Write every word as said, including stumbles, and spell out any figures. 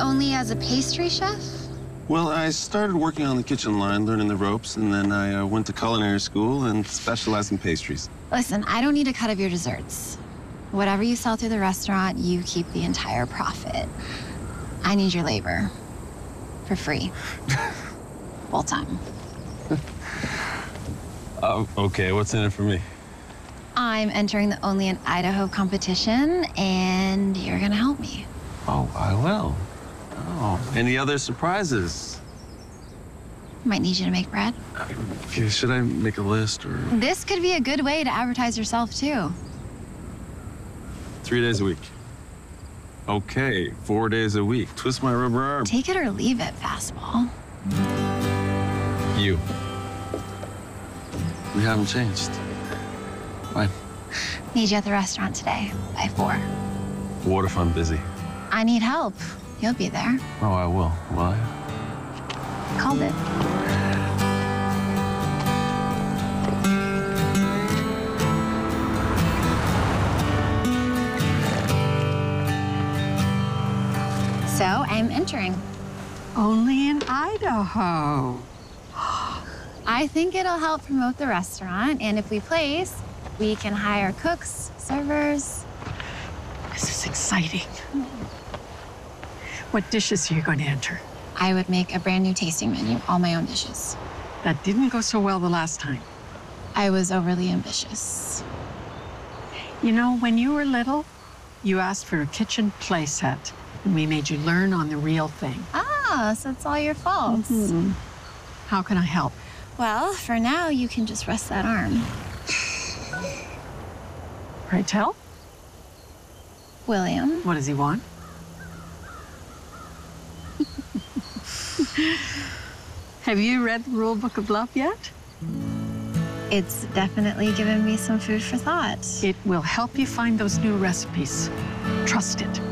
Only as a pastry chef? Well, I started working on the kitchen line, learning the ropes, and then I uh, went to culinary school and specialized in pastries. Listen, I don't need a cut of your desserts. Whatever you sell through the restaurant, you keep the entire profit. I need your labor. For free. Full time. Uh, okay, what's in it for me? I'm entering the Only in Idaho competition, and you're gonna help me. Oh, I will. Oh, any other surprises? Might need you to make bread. Okay, should I make a list or? This could be a good way to advertise yourself, too. Three days a week. Okay, four days a week. Twist my rubber arm. Take it or leave it, fastball. You. We haven't changed. Fine. Need you at the restaurant today by four. What if I'm busy? I need help. You'll be there. Oh, I will. Will I? Called it. So I'm entering. Only in Idaho. I think it'll help promote the restaurant, and if we place, we can hire cooks, servers. This is exciting. What dishes are you going to enter? I would make a brand new tasting menu, all my own dishes. That didn't go so well the last time. I was overly ambitious. You know, when you were little, you asked for a kitchen play set, and we made you learn on the real thing. Ah, so it's all your fault. Mm-hmm. How can I help? Well, for now, you can just rest that arm. Pray tell. William. What does he want? Have you read the Rule Book of Love yet? It's definitely given me some food for thought. It will help you find those new recipes. Trust it.